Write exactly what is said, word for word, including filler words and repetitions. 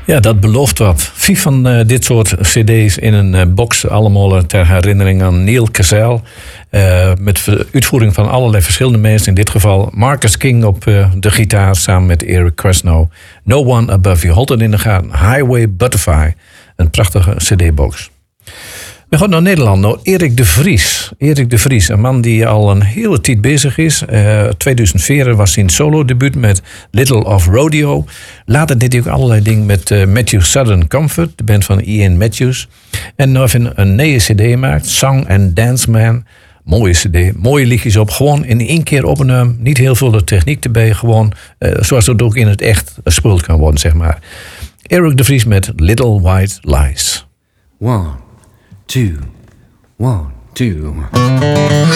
Ja, dat belooft wat. Vijf van uh, dit soort cd's in een uh, box. Allemaal ter herinnering aan Neil Cassell. Uh, met uitvoering van allerlei verschillende mensen. In dit geval Marcus King op uh, de gitaar samen met Eric Krasno. No One Above You. Houd het in de gaten. Highway Butterfly. Een prachtige cd-box. We gaan naar Nederland, naar Erik de Vries. Erik de Vries, een man die al een hele tijd bezig is. Uh, tweeduizend vier was zijn solo-debuut met Little of Rodeo. Later deed hij ook allerlei dingen met uh, Matthew Southern Comfort, de band van Ian Matthews. En nu heeft hij een nieuwe cd gemaakt, Song and Dance Man. Mooie cd, mooie liedjes op. Gewoon in één keer opnemen, niet heel veel de techniek erbij. Gewoon uh, zoals het ook in het echt gespeeld kan worden, zeg maar. Erik de Vries met Little White Lies. One. Two, one, two.